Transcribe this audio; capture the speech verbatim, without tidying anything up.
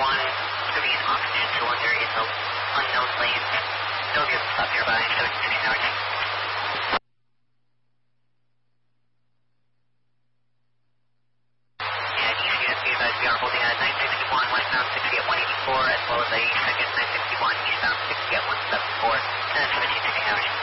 one, to be an oxygen cylinder in the unknown lane. Don't get stop nearby, seven sixteen hours. And E C S, be advised we are holding at nine sixty-one, westbound sixty at one eighty-four, as well as a second nine sixty-one, eastbound sixty at one seventy-four, and seventeen sixteen hours.